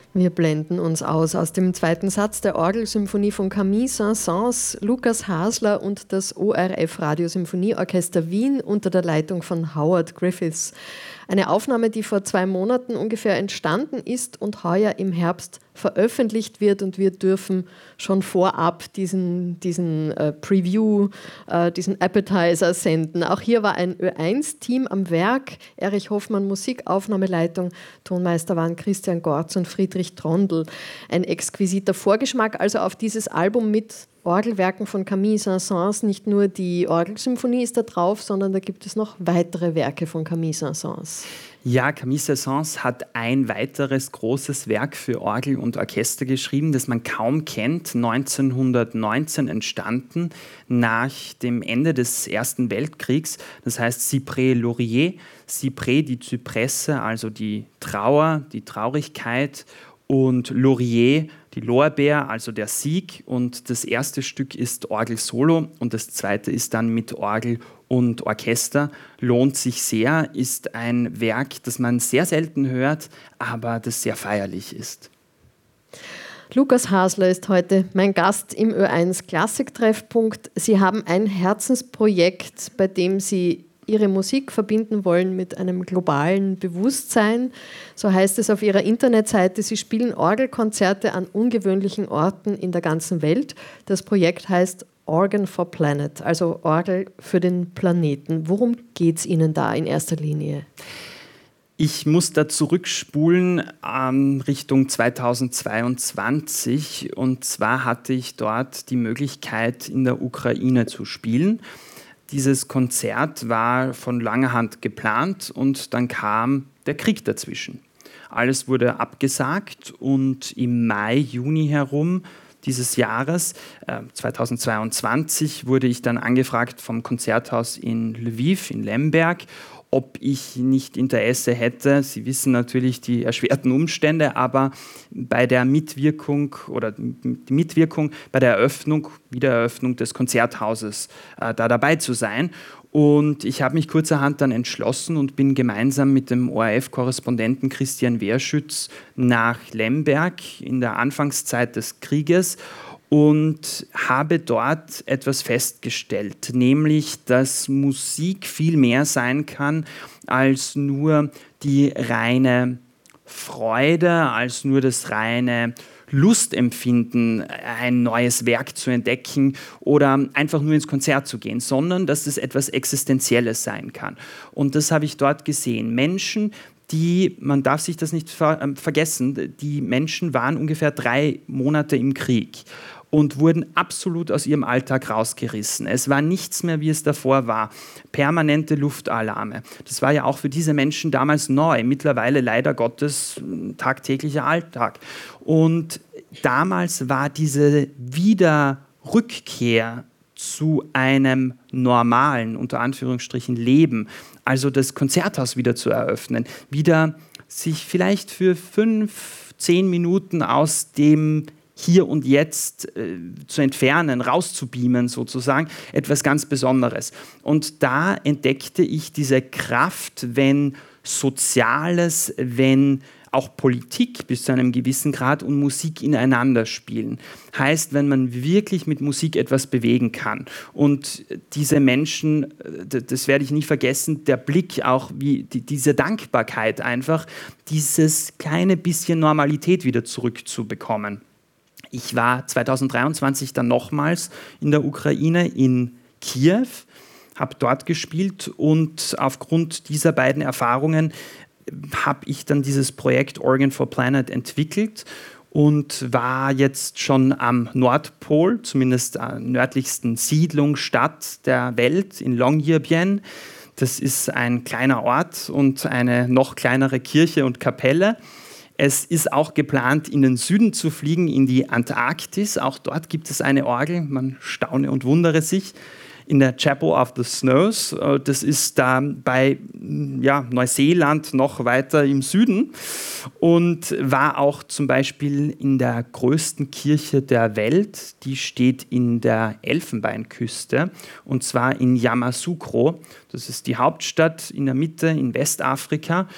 Wir blenden uns aus dem zweiten Satz der Orgelsymphonie von Camille Saint-Saëns, Lukas Hasler und das ORF Radiosymphonieorchester Wien unter der Leitung von Howard Griffiths. Eine Aufnahme, die vor 2 Monaten ungefähr entstanden ist und heuer im Herbst veröffentlicht wird, und wir dürfen schon vorab diesen Preview, diesen Appetizer senden. Auch hier war ein Ö1-Team am Werk. Erich Hoffmann, Musikaufnahmeleitung, Tonmeister waren Christian Gorz und Friedrich Trondl. Ein exquisiter Vorgeschmack also auf dieses Album mit Orgelwerken von Camille Saint-Saëns. Nicht nur die Orgelsymphonie ist da drauf, sondern da gibt es noch weitere Werke von Camille Saint-Saëns. Ja, Camille Saint-Saëns hat ein weiteres großes Werk für Orgel und Orchester geschrieben, das man kaum kennt, 1919 entstanden, nach dem Ende des Ersten Weltkriegs. Das heißt Cyprès Laurier, Cyprès die Zypresse, also die Trauer, die Traurigkeit, und Laurier, die Lorbeer, also der Sieg. Und das erste Stück ist Orgel-Solo und das zweite ist dann mit Orgel und Orchester. Lohnt sich sehr, ist ein Werk, das man sehr selten hört, aber das sehr feierlich ist. Lukas Hasler ist heute mein Gast im Ö1 Klassik-Treffpunkt. Sie haben ein Herzensprojekt, bei dem Sie Ihre Musik verbinden wollen mit einem globalen Bewusstsein. So heißt es auf Ihrer Internetseite. Sie spielen Orgelkonzerte an ungewöhnlichen Orten in der ganzen Welt. Das Projekt heißt Organ for Planet, also Orgel für den Planeten. Worum geht es Ihnen da in erster Linie? Ich muss da zurückspulen Richtung 2022. Und zwar hatte ich dort die Möglichkeit, in der Ukraine zu spielen. Dieses Konzert war von langer Hand geplant und dann kam der Krieg dazwischen. Alles wurde abgesagt und im Mai, Juni herum dieses Jahres, 2022, wurde ich dann angefragt vom Konzerthaus in Lviv, in Lemberg, ob ich nicht Interesse hätte. Sie wissen natürlich die erschwerten Umstände, aber bei der Mitwirkung bei der Wiedereröffnung des Konzerthauses da dabei zu sein. Und ich habe mich kurzerhand dann entschlossen und bin gemeinsam mit dem ORF-Korrespondenten Christian Wehrschütz nach Lemberg in der Anfangszeit des Krieges und habe dort etwas festgestellt, nämlich, dass Musik viel mehr sein kann als nur die reine Freude, als nur das reine Lustempfinden, ein neues Werk zu entdecken oder einfach nur ins Konzert zu gehen, sondern dass es etwas Existenzielles sein kann. Und das habe ich dort gesehen. Menschen, man darf sich das nicht vergessen, die Menschen waren ungefähr 3 Monate im Krieg und wurden absolut aus ihrem Alltag rausgerissen. Es war nichts mehr, wie es davor war. Permanente Luftalarme. Das war ja auch für diese Menschen damals neu. Mittlerweile leider Gottes tagtäglicher Alltag. Und damals war diese Wiederrückkehr zu einem normalen, unter Anführungsstrichen, Leben, also das Konzerthaus wieder zu eröffnen, wieder sich vielleicht für 5-10 Minuten aus dem Hier und Jetzt zu entfernen, rauszubeamen sozusagen, etwas ganz Besonderes. Und da entdeckte ich diese Kraft, wenn Soziales, wenn auch Politik bis zu einem gewissen Grad und Musik ineinander spielen. Heißt, wenn man wirklich mit Musik etwas bewegen kann. Und diese Menschen, das werde ich nie vergessen, der Blick auch, wie diese Dankbarkeit einfach, dieses kleine bisschen Normalität wieder zurückzubekommen. Ich war 2023 dann nochmals in der Ukraine, in Kiew, habe dort gespielt und aufgrund dieser beiden Erfahrungen habe ich dann dieses Projekt Organ for Planet entwickelt und war jetzt schon am Nordpol, zumindest der nördlichsten Siedlung, Stadt der Welt, in Longyearbyen. Das ist ein kleiner Ort und eine noch kleinere Kirche und Kapelle. Es ist auch geplant, in den Süden zu fliegen, in die Antarktis. Auch dort gibt es eine Orgel, man staune und wundere sich, in der Chapel of the Snows. Das ist da bei Neuseeland noch weiter im Süden und war auch zum Beispiel in der größten Kirche der Welt. Die steht in der Elfenbeinküste und zwar in Yamoussoukro. Das ist die Hauptstadt in der Mitte in Westafrika.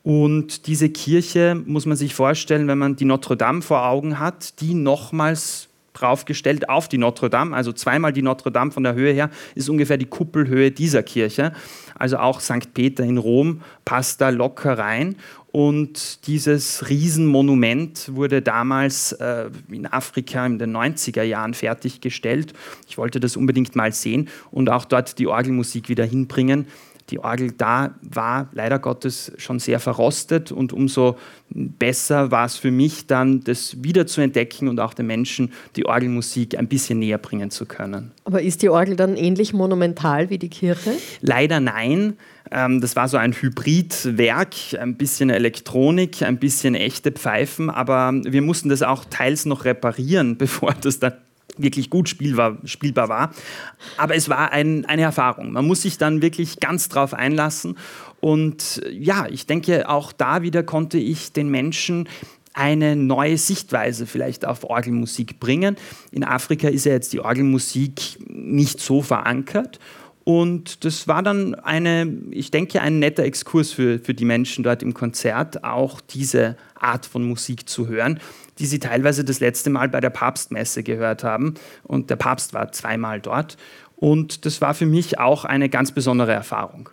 Und diese Kirche muss man sich vorstellen, wenn man die Notre Dame vor Augen hat, die nochmals draufgestellt auf die Notre Dame, also zweimal die Notre Dame von der Höhe her, ist ungefähr die Kuppelhöhe dieser Kirche. Also auch St. Peter in Rom passt da locker rein. Und dieses Riesenmonument wurde damals in Afrika in den 90er Jahren fertiggestellt. Ich wollte das unbedingt mal sehen und auch dort die Orgelmusik wieder hinbringen. Die Orgel da war leider Gottes schon sehr verrostet und umso besser war es für mich dann, das wieder zu entdecken und auch den Menschen die Orgelmusik ein bisschen näher bringen zu können. Aber ist die Orgel dann ähnlich monumental wie die Kirche? Leider nein. Das war so ein Hybridwerk, ein bisschen Elektronik, ein bisschen echte Pfeifen, aber wir mussten das auch teils noch reparieren, bevor das dann wirklich gut spielbar war. Aber es war eine Erfahrung. Man muss sich dann wirklich ganz drauf einlassen. Und ja, ich denke, auch da wieder konnte ich den Menschen eine neue Sichtweise vielleicht auf Orgelmusik bringen. In Afrika ist ja jetzt die Orgelmusik nicht so verankert. Und das war dann ich denke, ein netter Exkurs für die Menschen dort im Konzert, auch diese Art von Musik zu hören, die sie teilweise das letzte Mal bei der Papstmesse gehört haben. Und der Papst war zweimal dort. Und das war für mich auch eine ganz besondere Erfahrung.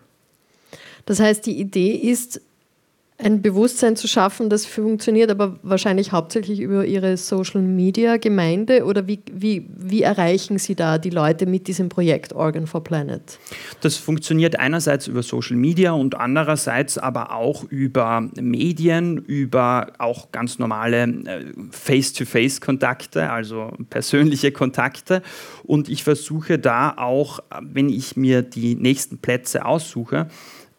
Das heißt, die Idee ist, ein Bewusstsein zu schaffen, das funktioniert, aber wahrscheinlich hauptsächlich über Ihre Social-Media-Gemeinde, oder wie erreichen Sie da die Leute mit diesem Projekt Organ for Planet? Das funktioniert einerseits über Social Media und andererseits aber auch über Medien, über auch ganz normale Face-to-Face-Kontakte, also persönliche Kontakte. Und ich versuche da auch, wenn ich mir die nächsten Plätze aussuche,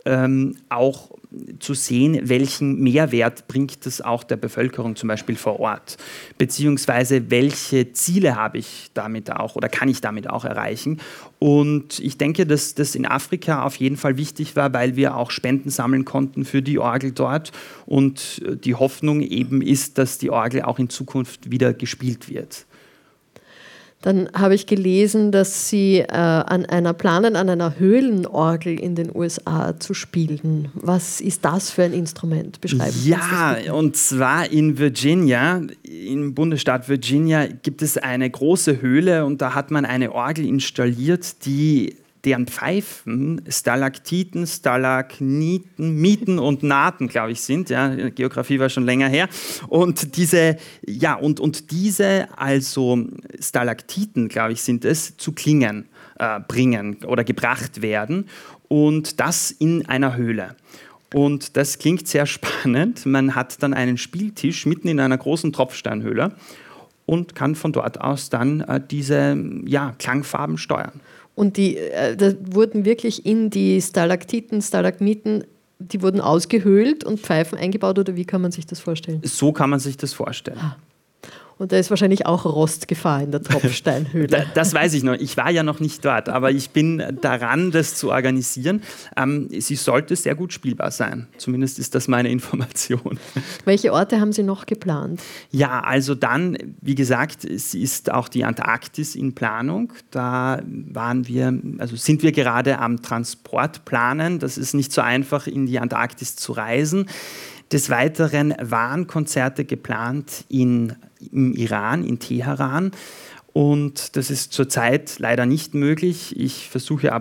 auch zu sehen, welchen Mehrwert bringt es auch der Bevölkerung zum Beispiel vor Ort, beziehungsweise welche Ziele habe ich damit auch oder kann ich damit auch erreichen. Und ich denke, dass das in Afrika auf jeden Fall wichtig war, weil wir auch Spenden sammeln konnten für die Orgel dort und die Hoffnung eben ist, dass die Orgel auch in Zukunft wieder gespielt wird. Dann habe ich gelesen, dass Sie planen, an einer Höhlenorgel in den USA zu spielen. Was ist das für ein Instrument? Beschreiben Sie das bitte. Und zwar in Virginia, im Bundesstaat Virginia, gibt es eine große Höhle und da hat man eine Orgel installiert, deren Pfeifen Stalaktiten, Stalagniten, Mieten und Naten, glaube ich, sind. Ja, Geografie war schon länger her. Und diese also Stalaktiten, glaube ich, sind es, zu Klingen bringen oder gebracht werden. Und das in einer Höhle. Und das klingt sehr spannend. Man hat dann einen Spieltisch mitten in einer großen Tropfsteinhöhle und kann von dort aus dann diese Klangfarben steuern. Und da wurden wirklich in die Stalaktiten, Stalagmiten, die wurden ausgehöhlt und Pfeifen eingebaut, oder wie kann man sich das vorstellen? So kann man sich das vorstellen. Und da ist wahrscheinlich auch Rostgefahr in der Tropfsteinhöhle. Das weiß ich noch. Ich war ja noch nicht dort, aber ich bin daran, das zu organisieren. Sie sollte sehr gut spielbar sein. Zumindest ist das meine Information. Welche Orte haben Sie noch geplant? Ja, also dann, wie gesagt, es ist auch die Antarktis in Planung. Da sind wir gerade am Transport planen. Das ist nicht so einfach, in die Antarktis zu reisen. Des Weiteren waren Konzerte geplant im Iran, in Teheran. Und das ist zurzeit leider nicht möglich. Ich versuche aber